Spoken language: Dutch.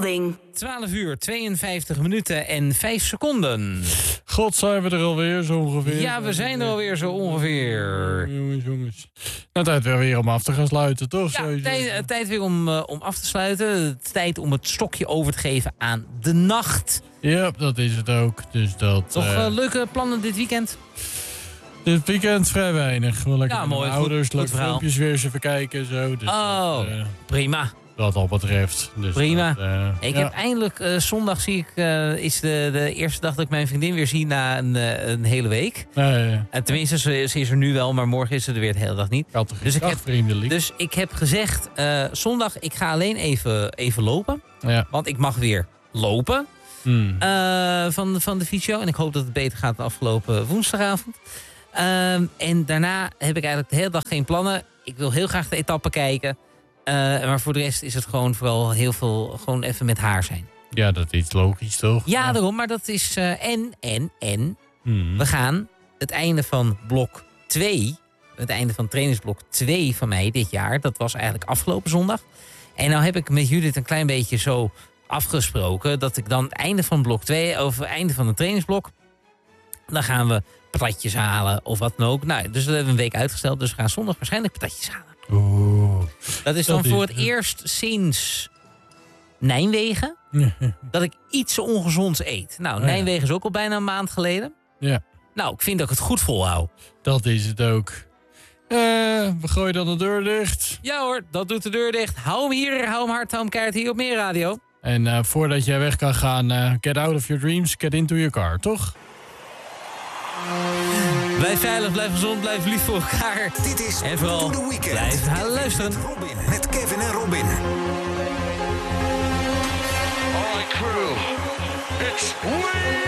melding. 12 uur, 52 minuten en 5 seconden. God, zijn we er alweer zo ongeveer? Ja, we zijn er alweer zo ongeveer. Jongens. Nou, tijd weer om af te gaan sluiten, toch? Ja, tijd weer om af te sluiten. Tijd om het stokje over te geven aan de nacht. Ja, dat is het ook. Dus dat, Toch leuke plannen dit weekend? Dit weekend vrij weinig. Wel lekker met mooi, mijn goed, ouders, goed leuke verhaal. filmpjes weer eens even kijken. Zo. Dus Prima. wat al betreft. Dus Prima. Dat, Ik heb eindelijk, zondag zie ik, is de eerste dag dat ik mijn vriendin weer zie na een hele week. En tenminste, ze is er nu wel, maar morgen is ze er weer de hele dag niet. Dus ik heb gezegd, zondag, ik ga alleen even lopen. Ja. Want ik mag weer lopen van de fietsio. En ik hoop dat het beter gaat dan afgelopen woensdagavond. En daarna heb ik eigenlijk de hele dag geen plannen. Ik wil heel graag de etappe kijken. Maar voor de rest is het gewoon vooral heel veel gewoon even met haar zijn. Ja, dat is logisch, toch? Ja, daarom. Maar dat is... We gaan het einde van blok 2... Het einde van trainingsblok 2 van mij dit jaar... Dat was eigenlijk afgelopen zondag. En nou heb ik met Judith een klein beetje zo afgesproken... dat ik dan het einde van blok 2... over het einde van het trainingsblok... dan gaan we patatjes halen of wat dan ook. Nou, dus dat hebben we een week uitgesteld. Dus we gaan zondag waarschijnlijk patatjes halen. Oeh. Dat is dan voor het eerst sinds Nijmegen dat ik iets ongezonds eet. Nou, Nijmegen is ook al bijna een maand geleden. Ja. Nou, ik vind dat ik het goed volhoud. Dat is het ook. We gooien dan de deur dicht. Ja hoor, dat doet de deur dicht. Hou hem hier, hou hem hard, hou hem keihard hier op Meer Radio. En voordat jij weg kan gaan, get out of your dreams, get into your car, toch? Blijf veilig, blijf gezond, blijf lief voor elkaar. Dit is en vooral, To The Weekend. blijf luisteren. Met Kevin en Robin. All right, crew. It's